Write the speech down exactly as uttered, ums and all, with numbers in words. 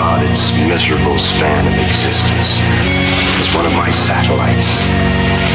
throughout its miserable span of existence as one of my satellites.